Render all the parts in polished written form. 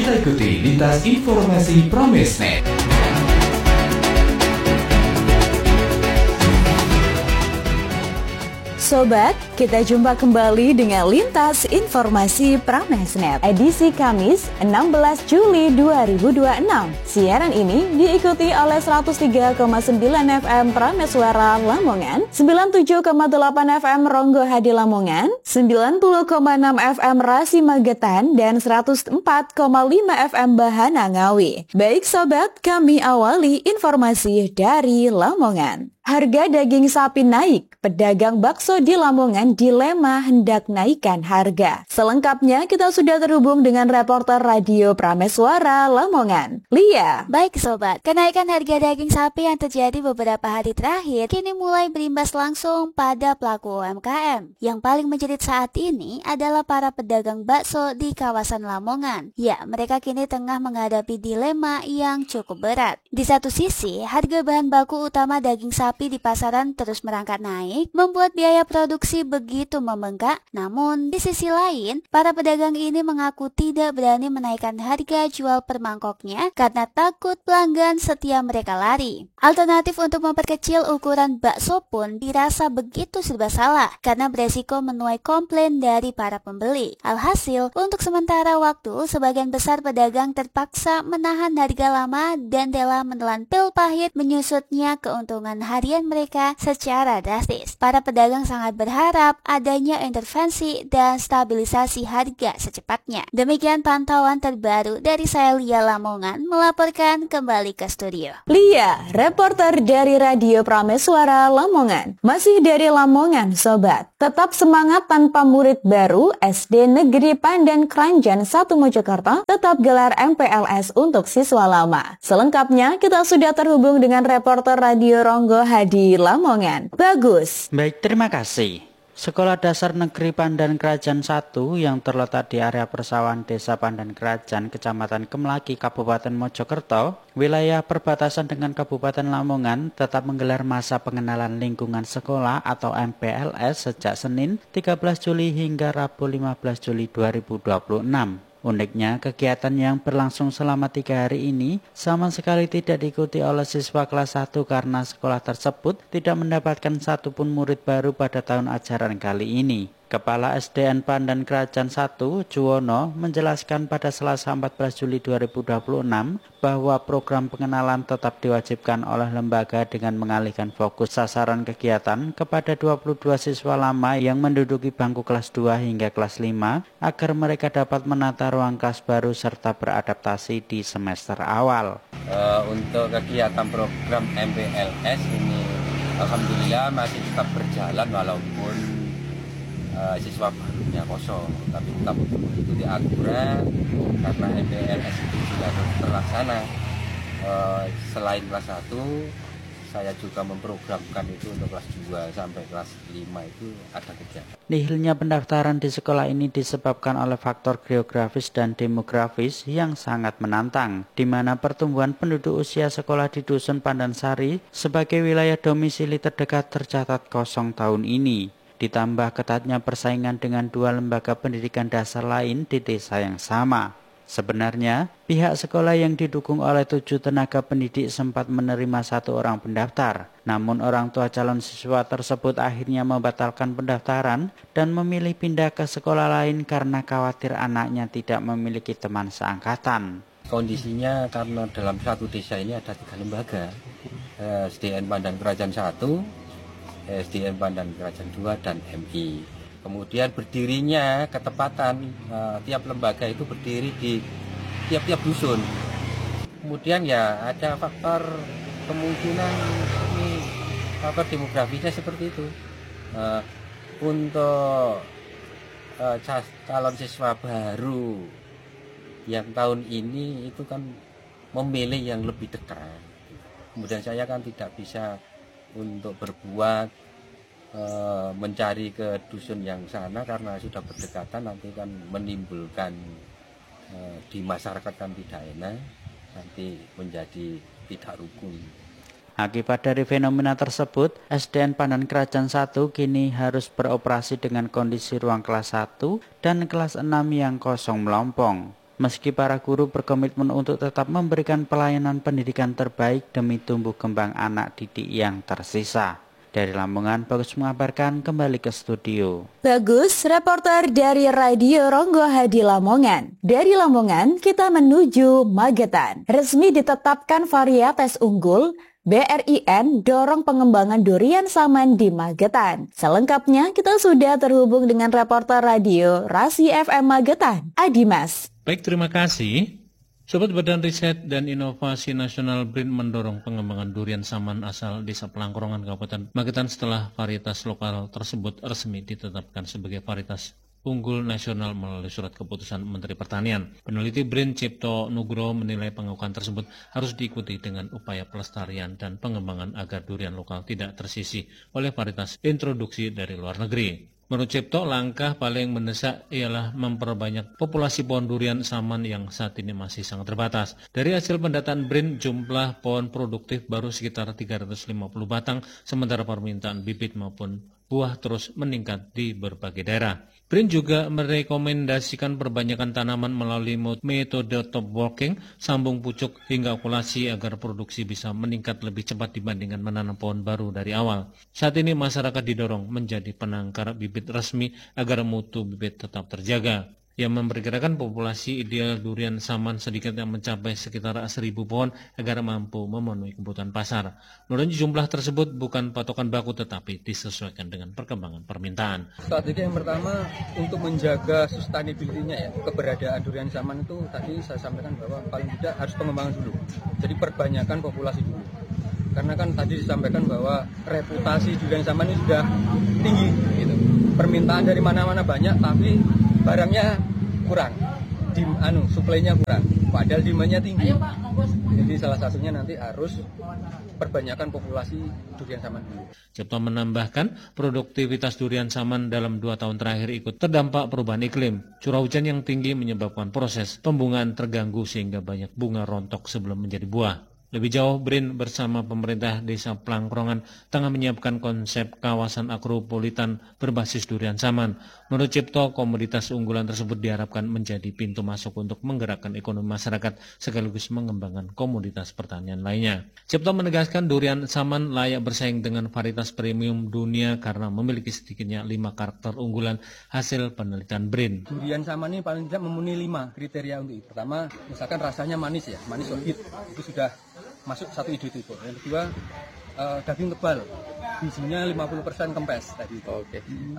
Kita ikuti lintas informasi Pramesnet. Sobat, kita jumpa kembali dengan Lintas Informasi Pramesnet edisi Kamis 16 Juli 2026. Siaran ini diikuti oleh 103,9 FM Prameswara Lamongan, 97,8 FM Ronggo Hadi Lamongan, 90,6 FM Rasi Magetan, dan 104,5 FM Bahana Ngawi. Baik sobat, kami awali informasi dari Lamongan. Harga daging sapi naik, pedagang bakso di Lamongan dilema hendak naikkan harga. Selengkapnya kita sudah terhubung dengan reporter Radio Prameswara Lamongan, Lia. Baik sobat, kenaikan harga daging sapi yang terjadi beberapa hari terakhir kini mulai berimbas langsung pada pelaku UMKM. Yang paling menjerit saat ini adalah para pedagang bakso di kawasan Lamongan. Ya, mereka kini tengah menghadapi dilema yang cukup berat. Di satu sisi, harga bahan baku utama daging sapi di pasaran terus merangkak naik, membuat biaya produksi begitu membengkak. Namun, di sisi lain, para pedagang ini mengaku tidak berani menaikkan harga jual per mangkoknya karena takut pelanggan setia mereka lari. Alternatif untuk memperkecil ukuran bakso pun dirasa begitu serba salah karena beresiko menuai komplain dari para pembeli. Alhasil, untuk sementara waktu, sebagian besar pedagang terpaksa menahan harga lama dan rela menelan pil pahit menyusutnya keuntungan harian mereka secara drastis. Para pedagang sangat berharap adanya intervensi dan stabilisasi harga secepatnya. Demikian pantauan terbaru dari saya, Lia Lamongan, melaporkan kembali ke studio. Lia, reporter dari Radio Prameswara Lamongan. Masih dari Lamongan, sobat. Tetap semangat tanpa murid baru, SD Negeri Pandan Kranjan 1 Mojokerto tetap gelar MPLS untuk siswa lama. Selengkapnya kita sudah terhubung dengan reporter Radio Ronggo Hadi Lamongan. Bagus. Baik, terima kasih. Sekolah Dasar Negeri Pandan Kranjan 1 yang terletak di area persawahan Desa Pandan Kranjan, Kecamatan Kemlaki, Kabupaten Mojokerto, wilayah perbatasan dengan Kabupaten Lamongan, tetap menggelar masa pengenalan lingkungan sekolah atau MPLS sejak Senin 13 Juli hingga Rabu 15 Juli 2026. Uniknya, kegiatan yang berlangsung selama 3 hari ini sama sekali tidak diikuti oleh siswa kelas 1 karena sekolah tersebut tidak mendapatkan satupun murid baru pada tahun ajaran kali ini. Kepala SDN Pandan Kranjan 1, Juwono, menjelaskan pada Selasa 14 Juli 2026 bahwa program pengenalan tetap diwajibkan oleh lembaga dengan mengalihkan fokus sasaran kegiatan kepada 22 siswa lama yang menduduki bangku kelas 2 hingga kelas 5 agar mereka dapat menata ruang kelas baru serta beradaptasi di semester awal. Untuk kegiatan program MPLS ini alhamdulillah masih tetap berjalan walaupun siswa barunya kosong, tapi tetap mengikuti aturan karena MPLS itu sudah terlaksana. Selain kelas 1, saya juga memprogramkan itu untuk kelas 2 sampai kelas 5 itu ada kegiatan. Nihilnya pendaftaran di sekolah ini disebabkan oleh faktor geografis dan demografis yang sangat menantang, di mana pertumbuhan penduduk usia sekolah di Dusun Pandansari sebagai wilayah domisili terdekat tercatat kosong tahun ini. Ditambah ketatnya persaingan dengan 2 lembaga pendidikan dasar lain di desa yang sama. Sebenarnya, pihak sekolah yang didukung oleh 7 tenaga pendidik sempat menerima 1 orang pendaftar. Namun orang tua calon siswa tersebut akhirnya membatalkan pendaftaran dan memilih pindah ke sekolah lain karena khawatir anaknya tidak memiliki teman seangkatan. Kondisinya karena dalam satu desa ini ada 3 lembaga, SDN Pandan Kranjan 1, SDN Pandan Kranjan 2 dan MI. Kemudian berdirinya ketepatan tiap lembaga itu berdiri di tiap-tiap dusun. Kemudian ya ada faktor kemungkinan ini faktor demografisnya seperti itu. Untuk calon siswa baru yang tahun ini itu kan memilih yang lebih dekat. Kemudian saya kan tidak bisa untuk berbuat mencari ke dusun yang sana karena sudah berdekatan, nanti kan menimbulkan di masyarakat kan tidak enak, nanti menjadi tidak rukun. Akibat dari fenomena tersebut, SDN Pandan Kranjan 1 kini harus beroperasi dengan kondisi ruang kelas 1 dan kelas 6 yang kosong melompong. Meski para guru berkomitmen untuk tetap memberikan pelayanan pendidikan terbaik demi tumbuh kembang anak didik yang tersisa. Dari Lamongan, Bagus mengabarkan, kembali ke studio. Bagus, reporter dari Radio Ronggo Hadi Lamongan. Dari Lamongan, kita menuju Magetan. Resmi ditetapkan varietas unggul, BRIN dorong pengembangan durian saman di Magetan. Selengkapnya, kita sudah terhubung dengan reporter radio Rasi FM Magetan, Adimas. Baik, terima kasih. Sobat Badan Riset dan Inovasi Nasional BRIN mendorong pengembangan durian saman asal Desa Pelangkrongan Kabupaten Magetan setelah varietas lokal tersebut resmi ditetapkan sebagai varietas unggul nasional melalui surat keputusan Menteri Pertanian. Peneliti BRIN Cipto Nugroho menilai pengakuan tersebut harus diikuti dengan upaya pelestarian dan pengembangan agar durian lokal tidak tersisih oleh varietas introduksi dari luar negeri. Menurut Cipto, langkah paling mendesak ialah memperbanyak populasi pohon durian saman yang saat ini masih sangat terbatas. Dari hasil pendataan BRIN, jumlah pohon produktif baru sekitar 350 batang, sementara permintaan bibit maupun buah terus meningkat di berbagai daerah. BRIN juga merekomendasikan perbanyakan tanaman melalui metode top walking, sambung pucuk hingga okulasi agar produksi bisa meningkat lebih cepat dibandingkan menanam pohon baru dari awal. Saat ini masyarakat didorong menjadi penangkar bibit resmi agar mutu bibit tetap terjaga. Yang memperkirakan populasi ideal durian saman sedikitnya mencapai sekitar 1.000 pohon agar mampu memenuhi kebutuhan pasar. Menurut jumlah tersebut bukan patokan baku tetapi disesuaikan dengan perkembangan permintaan. Strategi yang pertama untuk menjaga sustainability-nya ya, keberadaan durian saman itu tadi saya sampaikan bahwa paling tidak harus pengembangan dulu. Jadi perbanyakan populasi dulu. Karena kan tadi disampaikan bahwa reputasi durian saman ini sudah tinggi gitu. Permintaan dari mana-mana banyak tapi barangnya kurang, suplainya kurang, padahal demand-nya tinggi. Jadi salah satunya nanti harus perbanyakan populasi durian saman dulu. Cipto menambahkan, produktivitas durian saman dalam 2 tahun terakhir ikut terdampak perubahan iklim. Curah hujan yang tinggi menyebabkan proses pembungaan terganggu sehingga banyak bunga rontok sebelum menjadi buah. Lebih jauh, BRIN bersama pemerintah Desa Pelangkrongan tengah menyiapkan konsep kawasan agropolitan berbasis durian saman. Menurut Cipto, komoditas unggulan tersebut diharapkan menjadi pintu masuk untuk menggerakkan ekonomi masyarakat sekaligus mengembangkan komoditas pertanian lainnya. Cipto menegaskan durian saman layak bersaing dengan varietas premium dunia karena memiliki sedikitnya 5 karakter unggulan hasil penelitian BRIN. Durian saman ini paling tidak memenuhi 5 kriteria untuk itu. Pertama, misalkan rasanya manis ya, manis solid, itu sudah masuk satu ide itu. Yang kedua, daging tebal, bijinya 50% kempes tadi itu. Oke.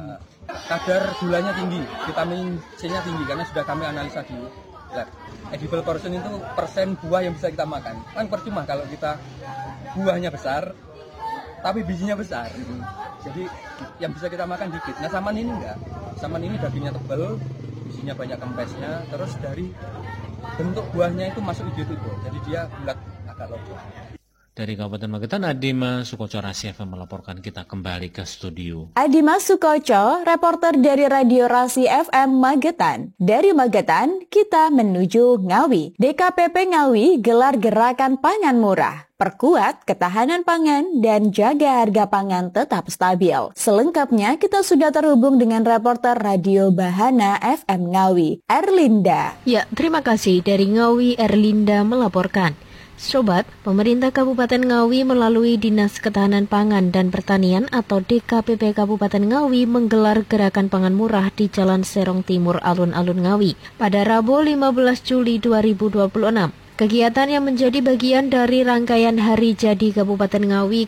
Kadar gulanya tinggi, vitamin C-nya tinggi karena sudah kami analisa di lab. Edible portion itu persen buah yang bisa kita makan. Kan percuma kalau kita buahnya besar tapi bijinya besar. Jadi yang bisa kita makan dikit. Nah, saman ini enggak. Saman ini dagingnya tebal, bijinya banyak kempesnya, terus dari bentuk buahnya itu masuk ide itu. Jadi dia bulat agak lobek. Dari Kabupaten Magetan, Adimas Sukoco, Rasi FM melaporkan. Kita kembali ke studio. Adimas Sukoco, reporter dari Radio Rasi FM Magetan. Dari Magetan, kita menuju Ngawi. DKPP Ngawi gelar gerakan pangan murah. Perkuat ketahanan pangan dan jaga harga pangan tetap stabil. Selengkapnya kita sudah terhubung dengan reporter Radio Bahana FM Ngawi, Erlinda. Ya, terima kasih. Dari Ngawi, Erlinda melaporkan. Sobat, pemerintah Kabupaten Ngawi melalui Dinas Ketahanan Pangan dan Pertanian atau DKPP Kabupaten Ngawi menggelar gerakan pangan murah di Jalan Serong Timur, Alun-Alun Ngawi pada Rabu 15 Juli 2026. Kegiatan yang menjadi bagian dari rangkaian Hari Jadi Kabupaten Ngawi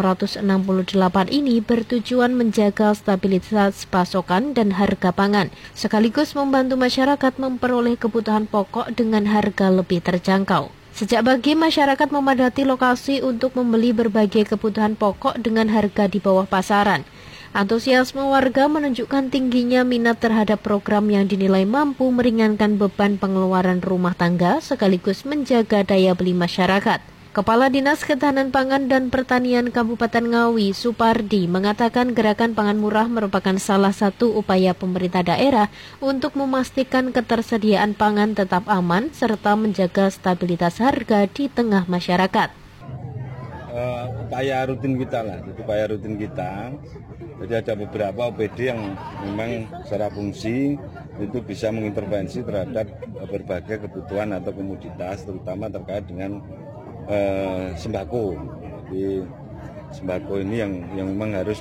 ke-668 ini bertujuan menjaga stabilitas pasokan dan harga pangan, sekaligus membantu masyarakat memperoleh kebutuhan pokok dengan harga lebih terjangkau. Sejak pagi, masyarakat memadati lokasi untuk membeli berbagai kebutuhan pokok dengan harga di bawah pasaran. Antusiasme warga menunjukkan tingginya minat terhadap program yang dinilai mampu meringankan beban pengeluaran rumah tangga sekaligus menjaga daya beli masyarakat. Kepala Dinas Ketahanan Pangan dan Pertanian Kabupaten Ngawi, Supardi, mengatakan gerakan pangan murah merupakan salah satu upaya pemerintah daerah untuk memastikan ketersediaan pangan tetap aman serta menjaga stabilitas harga di tengah masyarakat. upaya rutin kita lah, itu upaya rutin kita. Jadi ada beberapa OPD yang memang secara fungsi itu bisa mengintervensi terhadap berbagai kebutuhan atau komoditas, terutama terkait dengan sembako. Jadi sembako ini yang memang harus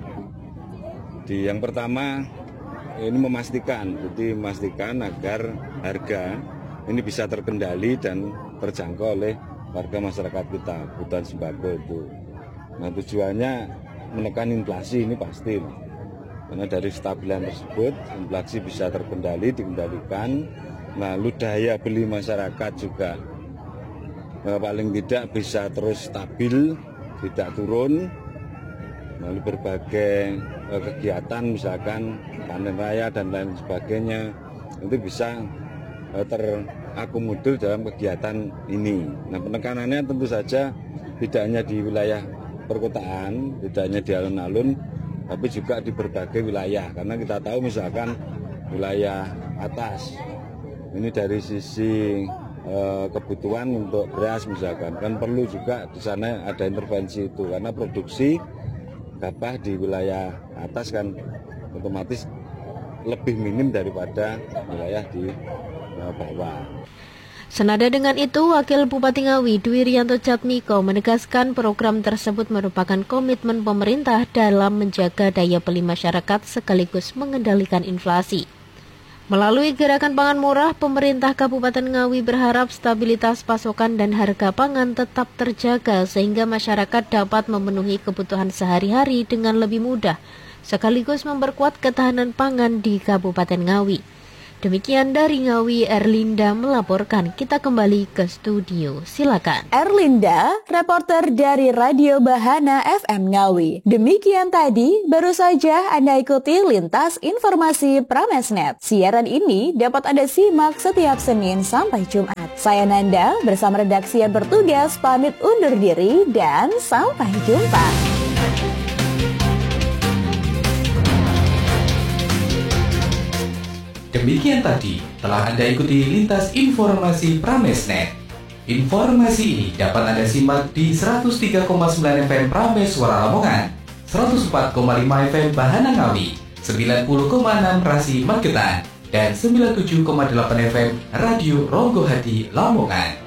yang pertama ini memastikan agar harga ini bisa terkendali dan terjangkau oleh warga masyarakat kita, kebutuhan sembako itu. Nah, tujuannya menekan inflasi ini pasti. Karena dari stabilan tersebut inflasi bisa dikendalikan. Lalu daya beli masyarakat juga paling tidak bisa terus stabil, tidak turun. Lalu berbagai kegiatan misalkan panen raya dan lain sebagainya itu bisa terakomodir dalam kegiatan ini. Nah, penekanannya tentu saja tidak hanya di wilayah perkotaan, tidak hanya di alun-alun, tapi juga di berbagai wilayah. Karena kita tahu misalkan wilayah atas, ini dari sisi kebutuhan untuk beras misalkan, kan perlu juga di sana ada intervensi itu. Karena produksi gabah di wilayah atas kan otomatis lebih minim daripada wilayah di bawah. Senada dengan itu, Wakil Bupati Ngawi Dwi Rianto Jatmiko menegaskan program tersebut merupakan komitmen pemerintah dalam menjaga daya beli masyarakat sekaligus mengendalikan inflasi. Melalui gerakan pangan murah, pemerintah Kabupaten Ngawi berharap stabilitas pasokan dan harga pangan tetap terjaga sehingga masyarakat dapat memenuhi kebutuhan sehari-hari dengan lebih mudah, sekaligus memperkuat ketahanan pangan di Kabupaten Ngawi. Demikian dari Ngawi, Erlinda melaporkan. Kita kembali ke studio, silakan. Erlinda, reporter dari Radio Bahana FM Ngawi. Demikian tadi, baru saja Anda ikuti Lintas Informasi Pramesnet. Siaran ini dapat Anda simak setiap Senin sampai Jumat. Saya Nanda bersama redaksi yang bertugas pamit undur diri dan sampai jumpa. Demikian tadi telah Anda ikuti Lintas Informasi Pramesnet. Informasi ini dapat Anda simak di 103,9 FM Prames Suara Lamongan, 104,5 FM Bahana Ngawi, 90,6 Rasi Magetan, dan 97,8 FM Radio Ronggo Hadi Lamongan.